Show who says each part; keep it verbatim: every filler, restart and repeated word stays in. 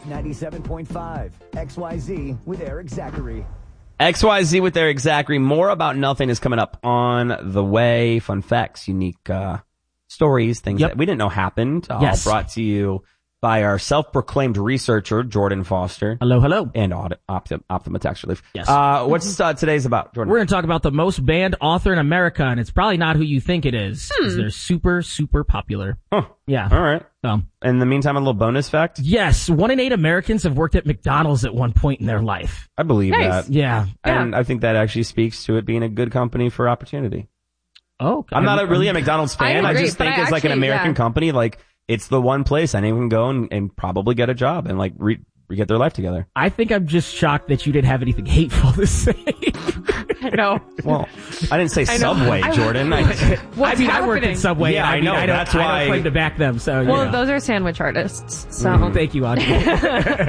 Speaker 1: off ninety-seven point five. X Y Z with Eric Zachary.
Speaker 2: X Y Z with Eric Zachary. More About Nothing is coming up on the way. Fun facts, unique uh stories, things
Speaker 3: Yep.
Speaker 2: that we didn't know happened. All
Speaker 3: Yes.
Speaker 2: brought to you by our self-proclaimed researcher, Jordan Foster.
Speaker 3: Hello, hello.
Speaker 2: And Opti- Opti- Optima Tax Relief.
Speaker 3: Yes.
Speaker 2: Uh, what's uh, today's about, Jordan?
Speaker 3: We're going to talk about the most banned author in America, and it's probably not who you think it is. 'Cause they're super, super popular.
Speaker 2: Huh.
Speaker 3: Yeah.
Speaker 2: All right.
Speaker 3: So,
Speaker 2: In the meantime, a little bonus fact.
Speaker 3: yes, one in eight Americans have worked at McDonald's at one point in their life.
Speaker 2: I believe
Speaker 4: Nice.
Speaker 2: that.
Speaker 3: Yeah.
Speaker 2: And I think that actually speaks to it being a good company for opportunity.
Speaker 3: Oh,
Speaker 2: I'm not a, really a McDonald's fan. I,
Speaker 4: agree,
Speaker 2: just
Speaker 4: but
Speaker 2: think
Speaker 4: I
Speaker 2: as like an
Speaker 4: actually-
Speaker 2: American
Speaker 4: yeah.
Speaker 2: company, like it's the one place anyone can go and, and probably get a job and like re, re get their life together.
Speaker 3: I think I'm just shocked that you didn't have anything hateful to say.
Speaker 4: I know.
Speaker 2: Well, I didn't say
Speaker 4: I know.
Speaker 2: Subway,
Speaker 4: I-
Speaker 2: Jordan. I,
Speaker 4: What's
Speaker 3: I mean, I worked
Speaker 4: happening?
Speaker 3: at Subway.
Speaker 2: Yeah,
Speaker 3: and I,
Speaker 2: I
Speaker 3: mean,
Speaker 2: know,
Speaker 3: I don't,
Speaker 2: that's
Speaker 3: I
Speaker 2: why-
Speaker 3: don't claim to back them, so, you
Speaker 4: Well,
Speaker 3: know.
Speaker 4: those are sandwich artists, so.
Speaker 3: Thank you, Audrey.